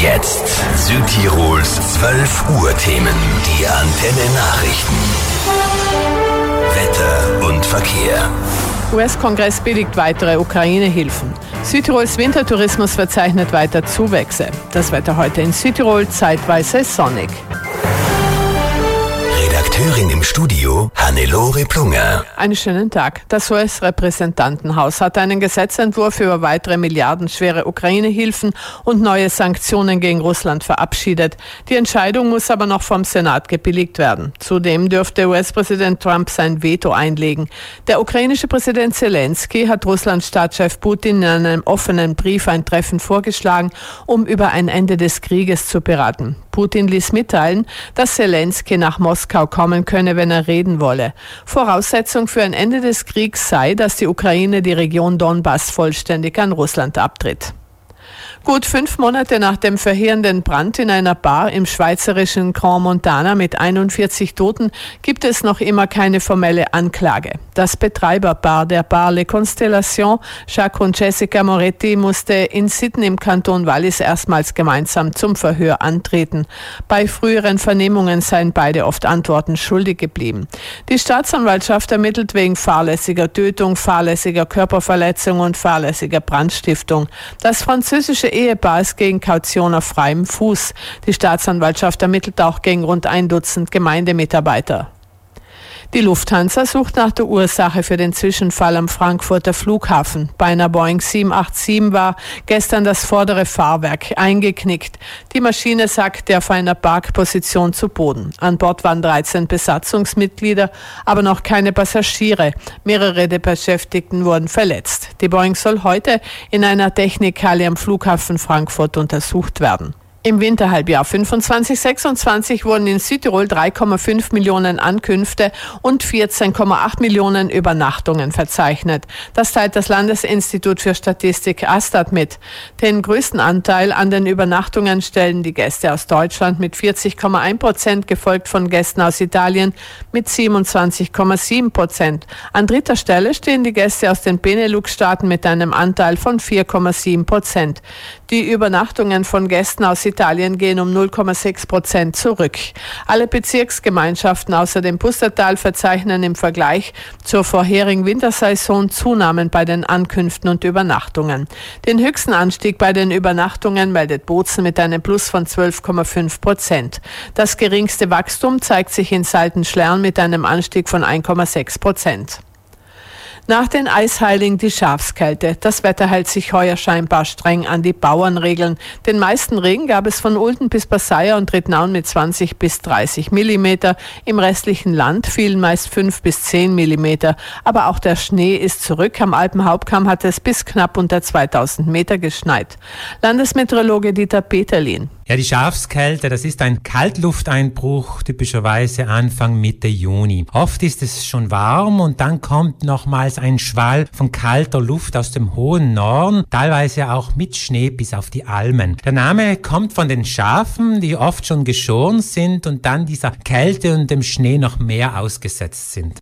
Jetzt Südtirols 12 Uhr Themen. Die Antenne Nachrichten. Wetter und Verkehr. US-Kongress billigt weitere Ukraine-Hilfen. Südtirols Wintertourismus verzeichnet weiter Zuwächse. Das Wetter heute in Südtirol zeitweise sonnig. Redakteurin im Studio Hannelore Plunger. Einen schönen Tag. Das US-Repräsentantenhaus hat einen Gesetzentwurf über weitere milliardenschwere Ukraine-Hilfen und neue Sanktionen gegen Russland verabschiedet. Die Entscheidung muss aber noch vom Senat gebilligt werden. Zudem dürfte US-Präsident Trump sein Veto einlegen. Der ukrainische Präsident Zelensky hat Russlands Staatschef Putin in einem offenen Brief ein Treffen vorgeschlagen, um über ein Ende des Krieges zu beraten. Putin ließ mitteilen, dass Zelensky nach Moskau kommen könne, wenn er reden wolle. Voraussetzung für ein Ende des Kriegs sei, dass die Ukraine die Region Donbass vollständig an Russland abtritt. Gut 5 Monate nach dem verheerenden Brand in einer Bar im schweizerischen Grand Montana mit 41 Toten gibt es noch immer keine formelle Anklage. Das Betreiberpaar der Bar Le Constellation, Jacques und Jessica Moretti, musste in Sydney im Kanton Wallis erstmals gemeinsam zum Verhör antreten. Bei früheren Vernehmungen seien beide oft Antworten schuldig geblieben. Die Staatsanwaltschaft ermittelt wegen fahrlässiger Tötung, fahrlässiger Körperverletzung und fahrlässiger Brandstiftung. Das französische Ehepaar ist gegen Kaution auf freiem Fuß. Die Staatsanwaltschaft ermittelt auch gegen rund 1 Dutzend Gemeindemitarbeiter. Die Lufthansa sucht nach der Ursache für den Zwischenfall am Frankfurter Flughafen. Bei einer Boeing 787 war gestern das vordere Fahrwerk eingeknickt. Die Maschine sackte auf einer Parkposition zu Boden. An Bord waren 13 Besatzungsmitglieder, aber noch keine Passagiere. Mehrere der Beschäftigten wurden verletzt. Die Boeing soll heute in einer Technikhalle am Flughafen Frankfurt untersucht werden. Im Winterhalbjahr 25/26 wurden in Südtirol 3,5 Millionen Ankünfte und 14,8 Millionen Übernachtungen verzeichnet. Das teilt das Landesinstitut für Statistik ASTAT mit. Den größten Anteil an den Übernachtungen stellen die Gäste aus Deutschland mit 40,1%, gefolgt von Gästen aus Italien mit 27,7%. An dritter Stelle stehen die Gäste aus den Benelux-Staaten mit einem Anteil von 4,7%. Die Übernachtungen von Gästen aus Italien gehen um 0,6% zurück. Alle Bezirksgemeinschaften außer dem Pustertal verzeichnen im Vergleich zur vorherigen Wintersaison Zunahmen bei den Ankünften und Übernachtungen. Den höchsten Anstieg bei den Übernachtungen meldet Bozen mit einem Plus von 12,5%. Das geringste Wachstum zeigt sich in Saltenschlern mit einem Anstieg von 1,6%. Nach den Eisheiligen die Schafskälte. Das Wetter hält sich heuer scheinbar streng an die Bauernregeln. Den meisten Regen gab es von Ulten bis Passaia und Rittnaun mit 20 bis 30 Millimeter. Im restlichen Land fielen meist 5 bis 10 Millimeter. Aber auch der Schnee ist zurück. Am Alpenhauptkamm hat es bis knapp unter 2000 Meter geschneit. Landesmeteorologe Dieter Peterlin. Ja, die Schafskälte, das ist ein Kaltlufteinbruch, typischerweise Anfang Mitte Juni. Oft ist es schon warm und dann kommt nochmals ein Schwall von kalter Luft aus dem hohen Norden, teilweise auch mit Schnee bis auf die Almen. Der Name kommt von den Schafen, die oft schon geschoren sind und dann dieser Kälte und dem Schnee noch mehr ausgesetzt sind.